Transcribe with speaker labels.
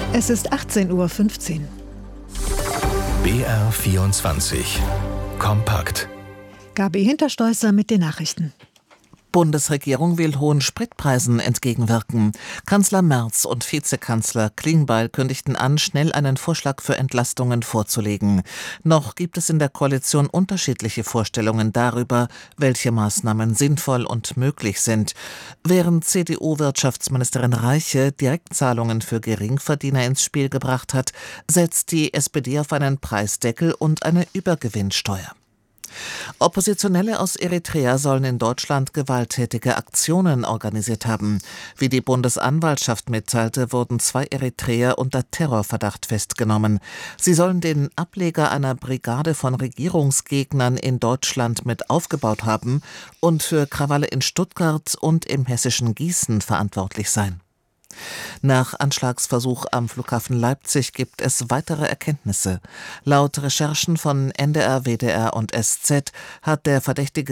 Speaker 1: Es ist 18:15 Uhr.
Speaker 2: BR24 Kompakt.
Speaker 1: Gabi Hinterstoisser mit den Nachrichten.
Speaker 3: Bundesregierung will hohen Spritpreisen entgegenwirken. Kanzler Merz und Vizekanzler Klingbeil kündigten an, schnell einen Vorschlag für Entlastungen vorzulegen. Noch gibt es in der Koalition unterschiedliche Vorstellungen darüber, welche Maßnahmen sinnvoll und möglich sind. Während CDU-Wirtschaftsministerin Reiche Direktzahlungen für Geringverdiener ins Spiel gebracht hat, setzt die SPD auf einen Preisdeckel und eine Übergewinnsteuer. Oppositionelle aus Eritrea sollen in Deutschland gewalttätige Aktionen organisiert haben. Wie die Bundesanwaltschaft mitteilte, wurden 2 Eritreer unter Terrorverdacht festgenommen. Sie sollen den Ableger einer Brigade von Regierungsgegnern in Deutschland mit aufgebaut haben und für Krawalle in Stuttgart und im hessischen Gießen verantwortlich sein. Nach Anschlagsversuch am Flughafen Leipzig gibt es weitere Erkenntnisse. Laut Recherchen von NDR, WDR und SZ hat der Verdächtige